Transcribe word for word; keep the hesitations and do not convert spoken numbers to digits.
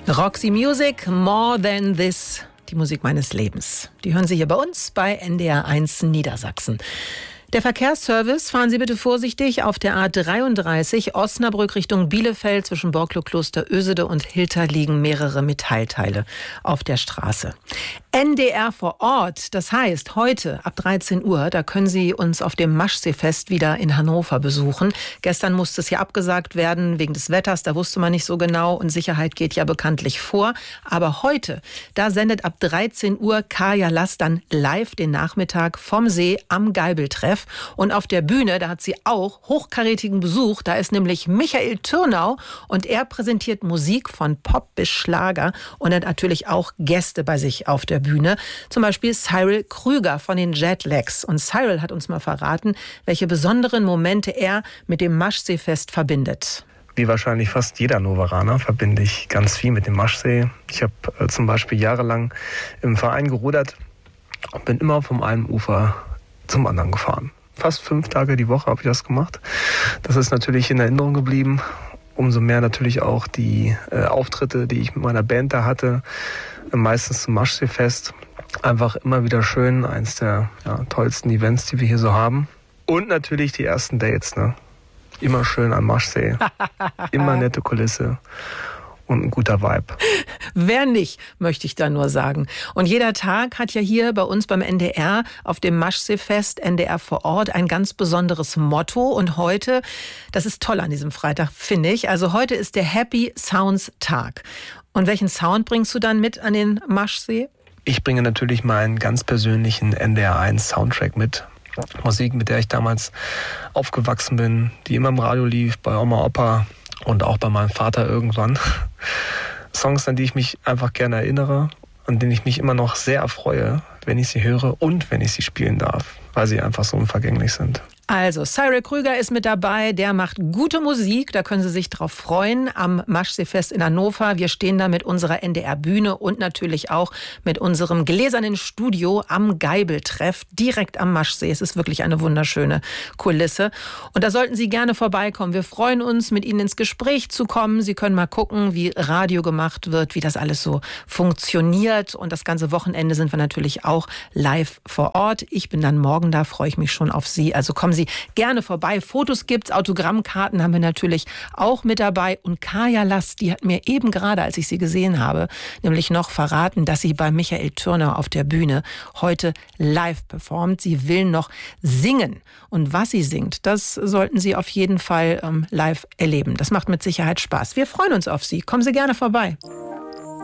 Roxy Music, More Than This, die Musik meines Lebens. Die hören Sie hier bei uns bei N D R eins Niedersachsen. Der Verkehrsservice, fahren Sie bitte vorsichtig auf der A dreiunddreißig Osnabrück Richtung Bielefeld. Zwischen Borklo-Kloster Ösede und Hilter liegen mehrere Metallteile auf der Straße. N D R vor Ort, das heißt heute ab dreizehn Uhr, da können Sie uns auf dem Maschseefest wieder in Hannover besuchen. Gestern musste es ja abgesagt werden wegen des Wetters, da wusste man nicht so genau und Sicherheit geht ja bekanntlich vor. Aber heute, da sendet ab dreizehn Uhr Kaya Lass dann live den Nachmittag vom See am Geibeltreff. Und auf der Bühne, da hat sie auch hochkarätigen Besuch, da ist nämlich Michael Türnau und er präsentiert Musik von Pop bis Schlager und hat natürlich auch Gäste bei sich auf der Bühne. Zum Beispiel Cyril Krüger von den Jetlags. Und Cyril hat uns mal verraten, welche besonderen Momente er mit dem Maschseefest verbindet. Wie wahrscheinlich fast jeder Hannoveraner verbinde ich ganz viel mit dem Maschsee. Ich habe äh, zum Beispiel jahrelang im Verein gerudert und bin immer vom einen Ufer zum anderen gefahren. Fast fünf Tage die Woche habe ich das gemacht. Das ist natürlich in Erinnerung geblieben. Umso mehr natürlich auch die äh, Auftritte, die ich mit meiner Band da hatte, äh, meistens zum Maschseefest. Einfach immer wieder schön, eins der ja, tollsten Events, die wir hier so haben. Und natürlich die ersten Dates, ne? Immer schön am Maschsee, immer nette Kulisse. Und ein guter Vibe. Wer nicht, möchte ich da nur sagen. Und jeder Tag hat ja hier bei uns beim N D R auf dem Maschseefest N D R vor Ort ein ganz besonderes Motto. Und heute, das ist toll an diesem Freitag, finde ich. Also heute ist der Happy Sounds Tag. Und welchen Sound bringst du dann mit an den Maschsee? Ich bringe natürlich meinen ganz persönlichen N D R eins Soundtrack mit. Musik, mit der ich damals aufgewachsen bin, die immer im Radio lief, bei Oma, Opa. Und auch bei meinem Vater irgendwann. Songs, an die ich mich einfach gerne erinnere, an denen ich mich immer noch sehr erfreue, wenn ich sie höre und wenn ich sie spielen darf, weil sie einfach so unvergänglich sind. Also, Cyril Krüger ist mit dabei, der macht gute Musik, da können Sie sich drauf freuen, am Maschseefest in Hannover. Wir stehen da mit unserer N D R-Bühne und natürlich auch mit unserem gläsernen Studio am Geibeltreff, direkt am Maschsee. Es ist wirklich eine wunderschöne Kulisse. Und da sollten Sie gerne vorbeikommen. Wir freuen uns, mit Ihnen ins Gespräch zu kommen. Sie können mal gucken, wie Radio gemacht wird, wie das alles so funktioniert. Und das ganze Wochenende sind wir natürlich auch live vor Ort. Ich bin dann morgen da, freue ich mich schon auf Sie. Also kommen Sie gerne vorbei. Fotos gibt's, Autogrammkarten haben wir natürlich auch mit dabei. Und Kaya Lass, die hat mir eben gerade, als ich sie gesehen habe, nämlich noch verraten, dass sie bei Michael Türnau auf der Bühne heute live performt. Sie will noch singen. Und was sie singt, das sollten Sie auf jeden Fall ähm, live erleben. Das macht mit Sicherheit Spaß. Wir freuen uns auf Sie. Kommen Sie gerne vorbei.